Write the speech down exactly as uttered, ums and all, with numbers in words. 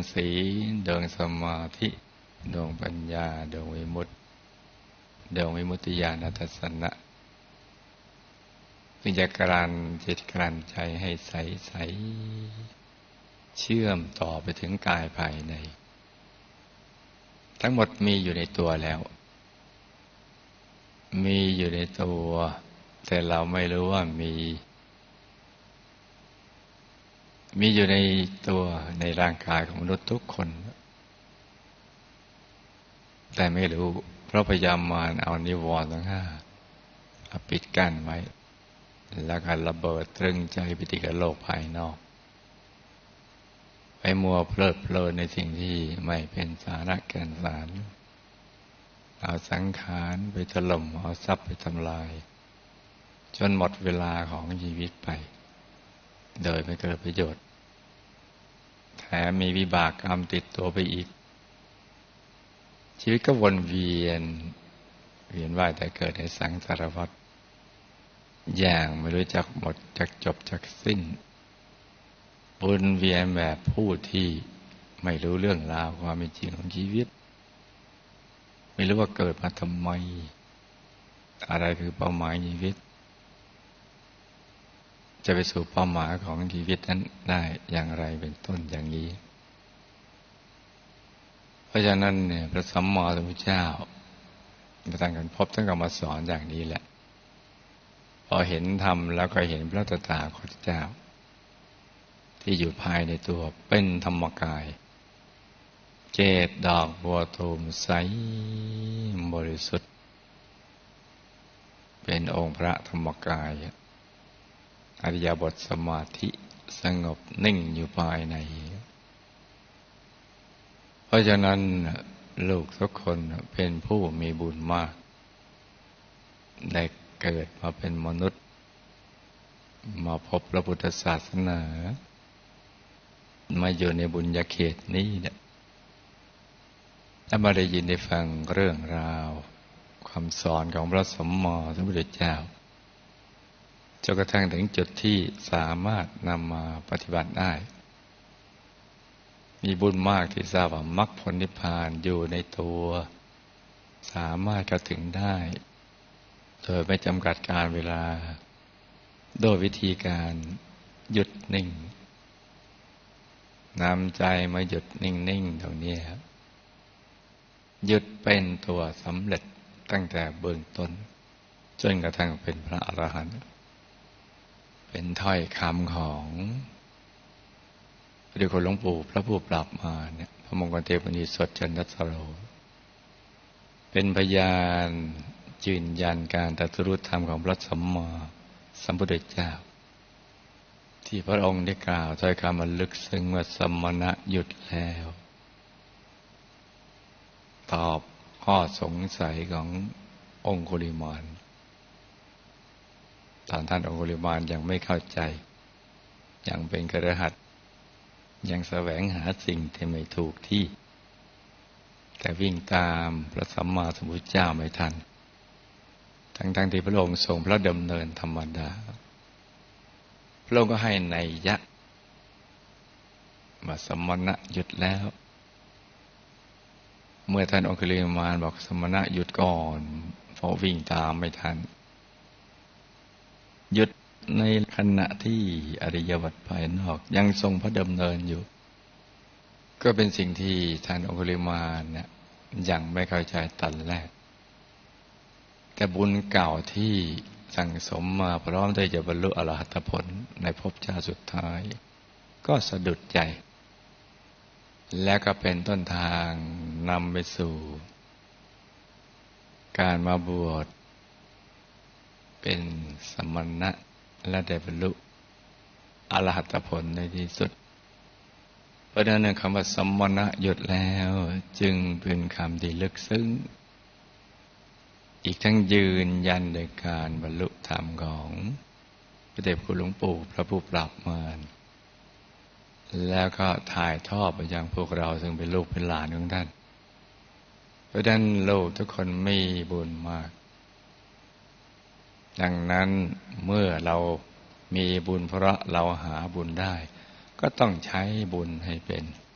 ศีลดวงสมาธิดวงปัญญาดวงวิมุตติดวงวิมุตติญาณทัศนะซึ่งจะกลั่นจิตกลั่นใจให้ใสใสเชื่อมต่อไปถึงกายภายในทั้งหมดมีอยู่ในตัวแล้วมีอยู่ในตัวแต่เราไม่รู้ว่ามีมีอยู่ในตัวในร่างกายของมนุษย์ทุกคนแต่ไม่รู้เพราะพยายามมารเอานิวรณ์ทั้งห้าปิดกั้นไว้แล้วก็ระเบิดตรึงใจไปติดกับโลกภายนอกไปมัวเพลิดเพลินในสิ่งที่ไม่เป็นสาระแก่นสารเอาสังขารไปถล่มเอาทรัพย์ไปทำลายจนหมดเวลาของชีวิตไปโดยไม่เกิดประโยชน์แถมมีวิบากกรรมติดตัวไปอีกชีวิตก็วนเวียนเวียนว่ายแต่เกิดในสังสารวัฏอย่างไม่รู้จักหมดจักจบจักสิ้นวนเวียนแบบผู้ที่ไม่รู้เรื่องราวความเป็นจริงของชีวิตไม่รู้ว่าเกิดมาทำไมอะไรคือเป้าหมายชีวิตจะไปสู่เป้าหมายของชีวิตนั้นได้อย่างไรเป็นต้นอย่างนี้เพราะฉะนั้นเนี่ยพระสัมมาสัมพุทธเจ้ามาตั้งกันพบท่านก็มาสอนอย่างนี้แหละพอเห็นธรรมแล้วก็เห็นพระตถาคตเจ้าที่อยู่ภายในตัวเป็นธรรมกายเจดดอกบัวตูมใสบริสุทธิ์เป็นองค์พระธรรมกายอริยบทสมาธิสงบนิ่งอยู่ภายในเพราะฉะนั้นลูกทุกคนเป็นผู้มีบุญมากได้เกิดมาเป็นมนุษย์มาพบพระพุทธศาสนามาอยู่ในบุญญาเขตนี้เนี่ยถ้ามาได้ยินได้ฟังเรื่องราวคำสอนของพระสัมมาสัมพุทธเจ้าจนกระทั่งถึงจุดที่สามารถนำมาปฏิบัติได้มีบุญมากที่ทราบว่ามรรคผลนิพพานอยู่ในตัวสามารถเข้าถึงได้โดยไม่จำกัดการเวลาโดยวิธีการหยุดนิ่งนำใจมาหยุดนิ่งๆตรงนี้ครับหยุดเป็นตัวสำเร็จตั้งแต่เบื้องต้นจนกระทั่งเป็นพระอรหันต์เป็นถ้อยคำของพระเดชคุณหลวงปู่พระผู้ปราบมารเนี่ยพระมงคลเทพมุนีสดจันทสโรเป็นพยานยืนยันการตรัสรู้ธรรมของพระสัมมาสัมพุทธเจ้าที่พระองค์ได้กล่าวถ้อยคำอันลึกซึ้งว่าสมณะหยุดแล้วตอบข้อสงสัยขององคุลิมานตอนท่านองคุลิมานยังไม่เข้าใจยังเป็นคฤหัสถ์ยังแสวงหาสิ่งที่ไม่ถูกที่แต่วิ่งตามพระสัมมาสัมพุทธเจ้าไม่ทันทั้งๆที่พระองค์ทรงพระดำเนินธรรมดาพระองค์ก็ให้นัยยะว่าสมณะหยุดแล้วเมื่อท่านองคุลิมานบอกสมณะหยุดก่อนเพราะวิ่งตามไม่ทันหยุดในขณะที่อริยวัฏภายนอกยังทรงพระดำเนินอยู่ก็เป็นสิ่งที่ท่านองคุลิมานเนี่ยยังไม่เข้าใจตอนแรกแต่บุญเก่าที่สั่งสมมาพร้อมที่จะบรรลุอรหัตผลในภพชาติสุดท้ายก็สะดุดใจและก็เป็นต้นทางนำไปสู่การมาบวชเป็นสมณะและได้บรรลุอรหัตผลในที่สุดเพราะฉะนั้นคำว่าสมณะหยุดแล้วจึงเป็นคำที่ลึกซึ้งอีกทั้งยืนยันโดยการบรรลุธรรมของพระเดชคุณหลวงปู่พระผู้ปราบมารแล้วก็ถ่ายทอดไปยังพวกเราซึ่งเป็นลูกเป็นหลานของท่านเพราะฉะนั้นลูกทุกคนมีบุญมากดังนั้นเมื่อเรามีบุญเพราะเราหาบุญได้ก็ต้องใช้บุญให้เป็น